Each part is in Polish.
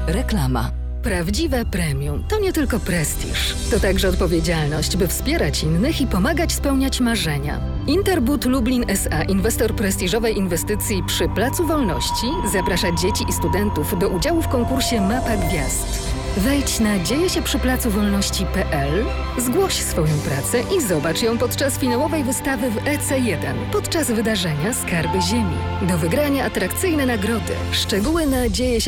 Reklama. Prawdziwe premium to nie tylko prestiż. To także odpowiedzialność, by wspierać innych i pomagać spełniać marzenia. Interbud Lublin S.A., inwestor prestiżowej inwestycji przy Placu Wolności, zaprasza dzieci i studentów do udziału w konkursie Mapa Gwiazd. Wejdź na dziejesieprzyplacowolności.pl, zgłoś swoją pracę i zobacz ją podczas finałowej wystawy w EC1, podczas wydarzenia Skarby Ziemi. Do wygrania atrakcyjne nagrody. Szczegóły na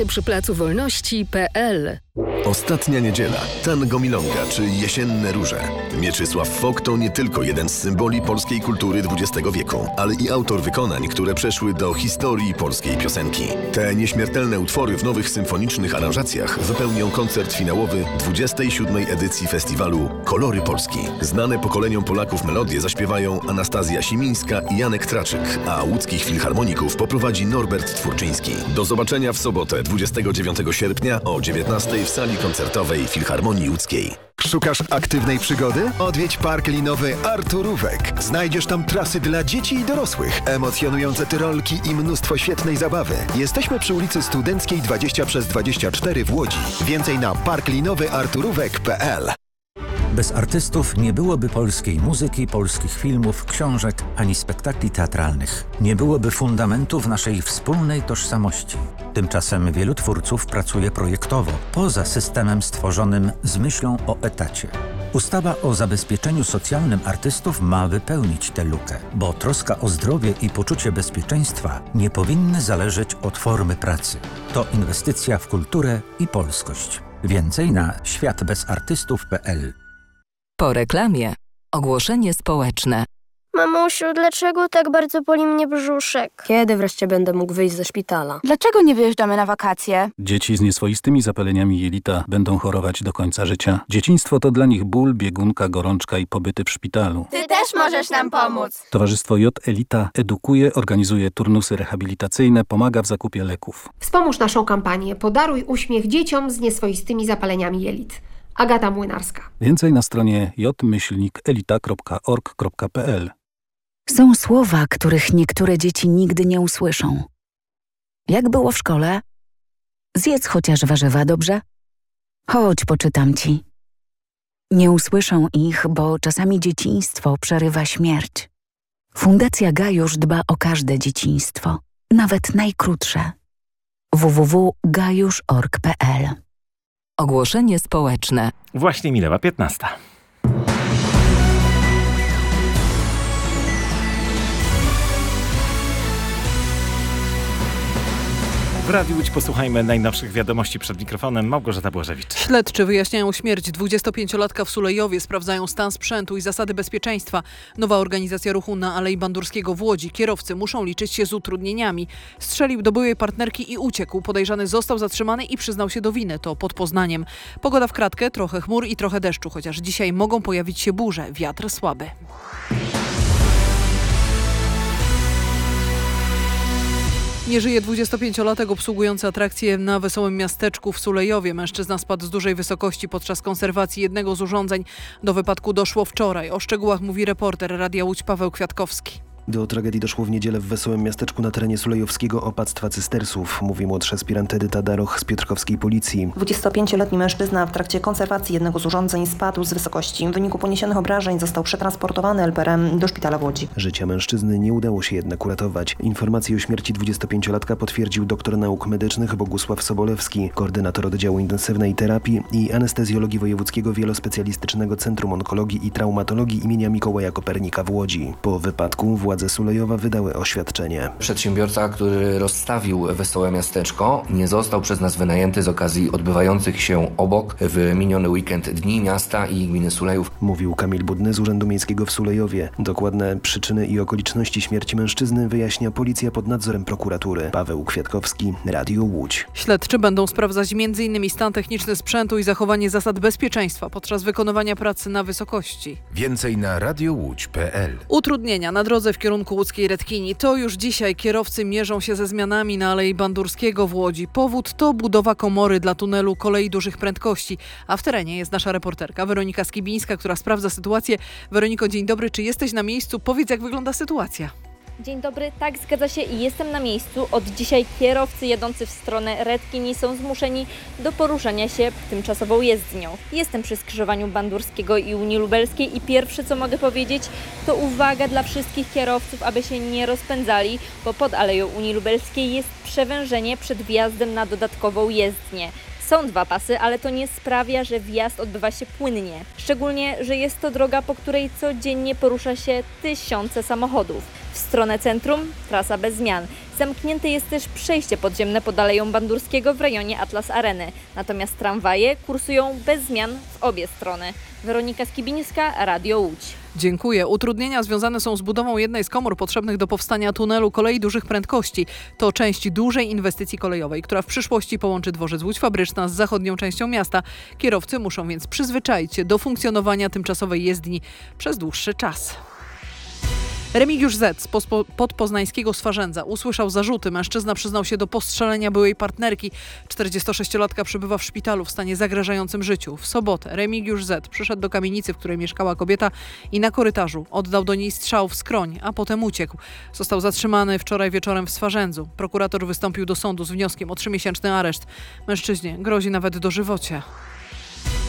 dziejesieprzyplacowolności.pl. Ostatnia niedziela, tango milonga czy jesienne róże. Mieczysław Fok to nie tylko jeden z symboli polskiej kultury XX wieku, ale i autor wykonań, które przeszły do historii polskiej piosenki. Te nieśmiertelne utwory w nowych symfonicznych aranżacjach wypełnią koncert finałowy 27. edycji festiwalu Kolory Polski. Znane pokoleniom Polaków melodie zaśpiewają Anastazja Simińska i Janek Traczyk, a łódzkich filharmoników poprowadzi Norbert Twórczyński. Do zobaczenia w sobotę 29 sierpnia o 19 w sali koncertowej Filharmonii Łódzkiej. Szukasz aktywnej przygody? Odwiedź park linowy Arturówek. Znajdziesz tam trasy dla dzieci i dorosłych, emocjonujące tyrolki i mnóstwo świetnej zabawy. Jesteśmy przy ulicy Studenckiej 20/24 w Łodzi. Więcej na parklinowyarturówek.pl. Bez artystów nie byłoby polskiej muzyki, polskich filmów, książek ani spektakli teatralnych. Nie byłoby fundamentów naszej wspólnej tożsamości. Tymczasem wielu twórców pracuje projektowo, poza systemem stworzonym z myślą o etacie. Ustawa o zabezpieczeniu socjalnym artystów ma wypełnić tę lukę, bo troska o zdrowie i poczucie bezpieczeństwa nie powinny zależeć od formy pracy. To inwestycja w kulturę i polskość. Więcej na światbezartystów.pl. Po reklamie. Ogłoszenie społeczne. Mamusiu, dlaczego tak bardzo boli mnie brzuszek? Kiedy wreszcie będę mógł wyjść ze szpitala? Dlaczego nie wyjeżdżamy na wakacje? Dzieci z nieswoistymi zapaleniami jelita będą chorować do końca życia. Dzieciństwo to dla nich ból, biegunka, gorączka i pobyty w szpitalu. Ty też możesz nam pomóc. Towarzystwo J Elita edukuje, organizuje turnusy rehabilitacyjne, pomaga w zakupie leków. Wspomóż naszą kampanię Podaruj uśmiech dzieciom z nieswoistymi zapaleniami jelit. Agata Młynarska. Więcej na stronie j-elita.org.pl. Są słowa, których niektóre dzieci nigdy nie usłyszą. Jak było w szkole? Zjedz chociaż warzywa, dobrze? Chodź, poczytam ci. Nie usłyszą ich, bo czasami dzieciństwo przerywa śmierć. Fundacja Gajusz dba o każde dzieciństwo, nawet najkrótsze. www.gajusz.org.pl. Ogłoszenie społeczne. Właśnie minęła 15. W Radiu Łódź posłuchajmy najnowszych wiadomości przed mikrofonem. Małgorzata Błażewicz. Śledczy wyjaśniają śmierć 25-latka w Sulejowie, sprawdzają stan sprzętu i zasady bezpieczeństwa. Nowa organizacja ruchu na Alei Bandurskiego w Łodzi. Kierowcy muszą liczyć się z utrudnieniami. Strzelił do byłej partnerki i uciekł. Podejrzany został zatrzymany i przyznał się do winy. To pod Poznaniem. Pogoda w kratkę, trochę chmur i trochę deszczu, chociaż dzisiaj mogą pojawić się burze. Wiatr słaby. Nie żyje 25-latek obsługujący atrakcję na Wesołym Miasteczku w Sulejowie. Mężczyzna spadł z dużej wysokości podczas konserwacji jednego z urządzeń. Do wypadku doszło wczoraj. O szczegółach mówi reporter Radia Łódź Paweł Kwiatkowski. Do tragedii doszło w niedzielę w Wesołym Miasteczku na terenie sulejowskiego opactwa Cystersów, mówi młodszy aspirant Edyta Daroch z piotrkowskiej policji. 25-letni mężczyzna w trakcie konserwacji jednego z urządzeń spadł z wysokości. W wyniku poniesionych obrażeń został przetransportowany LPR-em do szpitala w Łodzi. Życia mężczyzny nie udało się jednak uratować. Informację o śmierci 25-latka potwierdził doktor nauk medycznych Bogusław Sobolewski, koordynator oddziału intensywnej terapii i anestezjologii Wojewódzkiego Wielospecjalistycznego Centrum Onkologii i Traumatologii imienia Mikołaja Kopernika w Łodzi. Po wypadku władze Sulejowa wydały oświadczenie. Przedsiębiorca, który rozstawił Wesołe Miasteczko, nie został przez nas wynajęty z okazji odbywających się obok w miniony weekend Dni Miasta i Gminy Sulejów. Mówił Kamil Budny z Urzędu Miejskiego w Sulejowie. Dokładne przyczyny i okoliczności śmierci mężczyzny wyjaśnia policja pod nadzorem prokuratury. Paweł Kwiatkowski, Radio Łódź. Śledczy będą sprawdzać m.in. stan techniczny sprzętu i zachowanie zasad bezpieczeństwa podczas wykonywania pracy na wysokości. Więcej na radiołódź.pl. Utrudnienia na drodze w kierunku łódzkiej Redkini. To już dzisiaj kierowcy mierzą się ze zmianami na Alei Bandurskiego w Łodzi. Powód to budowa komory dla tunelu kolei dużych prędkości. A w terenie jest nasza reporterka Weronika Skibińska, która sprawdza sytuację. Weroniko, dzień dobry. Czy jesteś na miejscu? Powiedz, jak wygląda sytuacja. Dzień dobry, tak, zgadza się i jestem na miejscu. Od dzisiaj kierowcy jadący w stronę Redkini są zmuszeni do poruszania się tymczasową jezdnią. Jestem przy skrzyżowaniu Bandurskiego i Unii Lubelskiej i pierwsze co mogę powiedzieć to uwaga dla wszystkich kierowców, aby się nie rozpędzali, bo pod Aleją Unii Lubelskiej jest przewężenie przed wjazdem na dodatkową jezdnię. Są 2 pasy, ale to nie sprawia, że wjazd odbywa się płynnie. Szczególnie, że jest to droga, po której codziennie porusza się tysiące samochodów. W stronę centrum trasa bez zmian. Zamknięte jest też przejście podziemne pod Aleją Bandurskiego w rejonie Atlas Areny. Natomiast tramwaje kursują bez zmian w obie strony. Weronika Skibińska, Radio Łódź. Dziękuję. Utrudnienia związane są z budową jednej z komór potrzebnych do powstania tunelu kolei dużych prędkości. To część dużej inwestycji kolejowej, która w przyszłości połączy dworzec Łódź Fabryczna z zachodnią częścią miasta. Kierowcy muszą więc przyzwyczaić się do funkcjonowania tymczasowej jezdni przez dłuższy czas. Remigiusz Z. z podpoznańskiego Swarzędza usłyszał zarzuty. Mężczyzna przyznał się do postrzelenia byłej partnerki. 46-latka przebywa w szpitalu w stanie zagrażającym życiu. W sobotę Remigiusz Z. przyszedł do kamienicy, w której mieszkała kobieta i na korytarzu oddał do niej strzał w skroń, a potem uciekł. Został zatrzymany wczoraj wieczorem w Swarzędzu. Prokurator wystąpił do sądu z wnioskiem o 3-miesięczny areszt. Mężczyźnie grozi nawet dożywocie.